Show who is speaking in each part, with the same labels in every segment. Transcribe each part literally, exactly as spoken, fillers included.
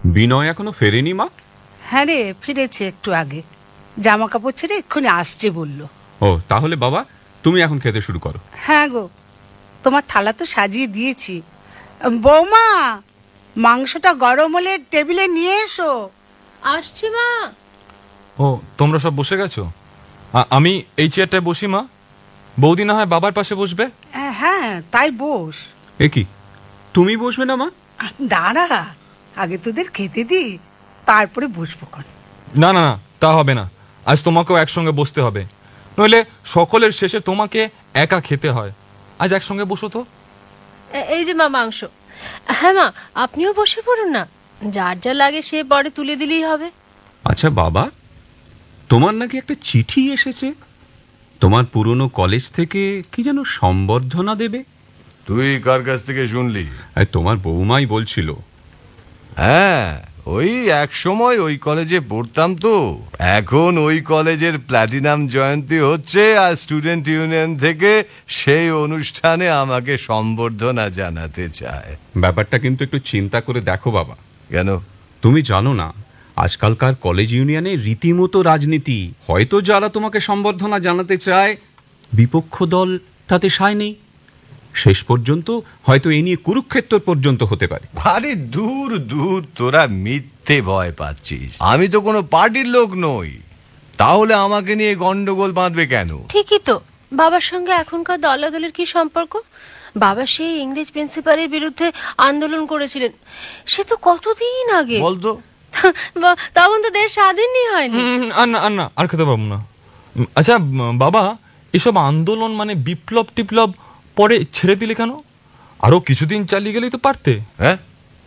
Speaker 1: বিনয় এখনো ফেরেনি মা?
Speaker 2: হ্যাঁ রে, ফিরেছে একটু আগে, জামা কাপড় ছেড়ে এক্ষুনি আসছে বললো।
Speaker 1: ও তাহলে বাবা তুমি এখন খেতে শুরু করো।
Speaker 2: হ্যাঁ গো, তোমার থালা তো সাজিয়ে দিয়েছি। বৌমা, মাংসটা গরম হলে টেবিলে নিয়ে এসো।
Speaker 3: আসছি মা।
Speaker 4: ও তোমরা সব বসে গেছো? আমি এই চেয়ারটায় বসি মা, বৌদি না হয় বাবার পাশে বসবে।
Speaker 2: হ্যাঁ তাই বস।
Speaker 1: এ কি, তুমি বসবে না মা?
Speaker 2: দাঁড়া, আগে তোদের খেতে দি, তারপরে বসবো।
Speaker 4: না না না, তা হবে না, আজ তোমাকেও একসঙ্গে বসতে হবে, নইলে সকলের শেষে তোমাকে একা খেতে হয়। আজ একসঙ্গে বসো তো।
Speaker 3: এই যে মা মাংস। হ্যাঁ মা, আপনিও বসে পড়ুন না, যার যা লাগে সে পরে তুলে দিলেই হবে।
Speaker 1: আচ্ছা বাবা, তোমার নাকি একটা চিঠি এসেছে, তোমার পুরনো কলেজ থেকে কি যেন সম্বর্ধনা দেবে।
Speaker 5: তুই কার কাছ থেকে শুনলি?
Speaker 1: তোমার বৌমাই বলছিল।
Speaker 5: হ্যাঁ, ওই এক সময় ওই কলেজে পড়তাম তো, এখন ওই কলেজের প্ল্যাটিনাম জয়ন্তী হচ্ছে, আর স্টুডেন্ট ইউনিয়ন থেকে সেই অনুষ্ঠানে আমাকে সম্বর্ধনা জানাতে চায়।
Speaker 1: ব্যাপারটা কিন্তু একটু চিন্তা করে দেখো বাবা।
Speaker 5: কেন?
Speaker 1: তুমি জানো না, আজকালকার কলেজ ইউনিয়নে রীতিমতো রাজনীতি। হয়তো যারা তোমাকে সম্বর্ধনা জানাতে চায় বিপক্ষ দল তাতে সায় নেই, শেষ পর্যন্ত হয়তো এ নিয়ে কুরুক্ষেত্র পর্যন্ত হতে পারে।
Speaker 5: আরে দূর দূর, তোরা মিথ্যে ভয় পাচ্ছিস। আমি তো কোনো পার্টির লোক নই, তাহলে আমাকে নিয়ে গন্ডগোল বাঁধবে কেন?
Speaker 3: ঠিকই তো, বাবার সঙ্গে এখনকার দলাদলের কি সম্পর্ক? বাবা সেই ইংরেজ প্রিন্সিপালের বিরুদ্ধে আন্দোলন করেছিলেন, সে তো কতদিন আগে।
Speaker 5: বলতো
Speaker 3: তখন তো দেশ স্বাধীনই হয়নি।
Speaker 4: আর না আর না আর খেতে পারবো না। আচ্ছা বাবা, এসব আন্দোলন মানে বিপ্লব টিপ্লব পরে ছেড়ে দিলে কেন? আরো কিছুদিন চালিয়ে গেলেই তো পারতে।
Speaker 5: হ্যাঁ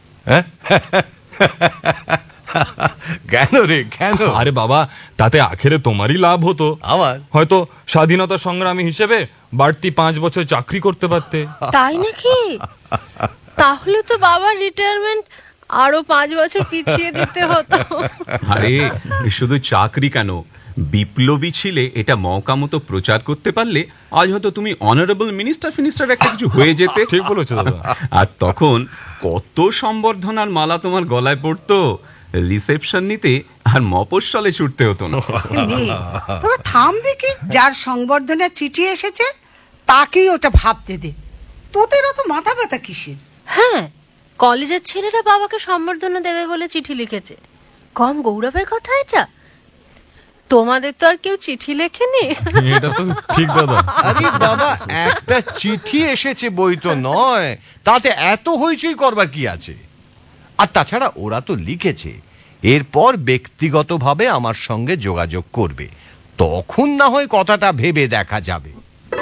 Speaker 5: কেন রে, কেন?
Speaker 4: আরে বাবা, তাতে আখেরে তোমারই লাভ হতো।
Speaker 5: আমার?
Speaker 4: হয়তো স্বাধীনতা সংগ্রামী হিসেবে বাড়তি পাঁচ বছর চাকরি করতে পারতে।
Speaker 3: তাই নাকি? তাহলে তো বাবার রিটায়ারমেন্ট আরো পাঁচ বছর পিছিয়ে দিতে হতো।
Speaker 1: আরে শুধু চাকরি কেন, বিপ্লবী ছিলে এটা মৌকা মতো প্রচার করতে পারলে আজ হয়তো তুমি অনারেবল মিনিস্টার ফিনিস্টার একটা কিছু হয়ে যেতে।
Speaker 4: ঠিক বলেছো দাদা।
Speaker 1: আর তখন কত সম্বর্ধনার মালা তোমার গলায় পড়তো, রিসেপশন নিতে আর মফস্বলে ছুটতে হতো না।
Speaker 2: তোরা থাম দেখি, যার সংবর্ধনার চিঠি এসেছে তাকেই ওটা ভাবতে দে, তোদের অত মাথা ব্যথা কিসের?
Speaker 3: হ্যাঁ, কলেজের ছেলেরা বাবাকে সম্বর্ধনা দেবে বলে চিঠি লিখেছে, কম গৌরবের কথা এটা? তোমাদের তো আর কেউ চিঠি লেখেনি।
Speaker 4: এটা তো ঠিক দাদা।
Speaker 5: আরে বাবা, একটা চিঠি এসেছে বই তো নয়, তাতে এত হইচই করবার কি আছে? আর তাছাড়া ওরা তো লিখেছে, এরপর ব্যক্তিগতভাবে আমার সঙ্গে যোগাযোগ করবে, তখন না হয় কথাটা ভেবে দেখা যাবে।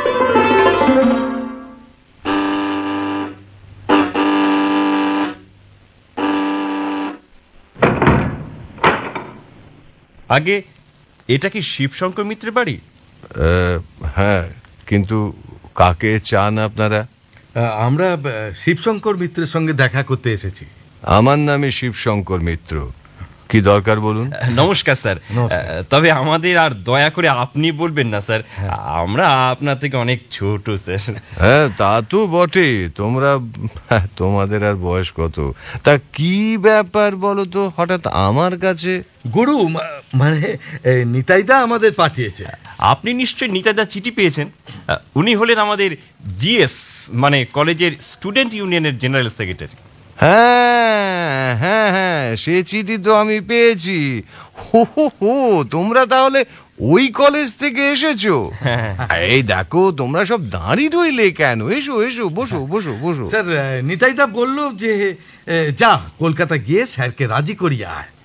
Speaker 6: আগে এটা কি শিবশঙ্কর মিত্রের বাড়ি?
Speaker 5: হ্যাঁ, কিন্তু কাকে চান আপনারা?
Speaker 7: আমরা শিবশঙ্কর মিত্রের সঙ্গে দেখা করতে এসেছি।
Speaker 5: আমার নামে শিবশঙ্কর মিত্র, কি দরকার বলুন?
Speaker 6: নমস্কার স্যার, তবে আমাদের আর দয়া করে আপনি বলবেন না স্যার, আমরা আপনার থেকে অনেক ছোট স্যার।
Speaker 5: হ্যাঁ তা তো বটে, তোমরা তোমাদের আর বয়স কত? তা কি ব্যাপার বলো তো হঠাৎ আমার কাছে?
Speaker 7: গুরু মানে নিতাইদা আমাদের পাঠিয়েছে।
Speaker 6: আপনি নিশ্চয়ই নিতাইদা চিঠি পেয়েছেন। উনি হলেন আমাদের জিএস মানে কলেজের স্টুডেন্ট ইউনিয়নের জেনারেল সেক্রেটারি।
Speaker 5: হ্যাঁ হ্যাঁ হ্যাঁ, সে চিঠি তো আমি পেয়েছি। হো হো হো, তোমরা তাহলে ওই কলেজ থেকে এসেছো? এই দেখো, তোমরা সব দাঁড়িয়ে রইলে কেন? এসো এসো, বসো বসো বসো।
Speaker 7: স্যার, নিতাইদা বললো যে যা কলকাতা গিয়ে স্যারকে রাজি করিয়ে আয়।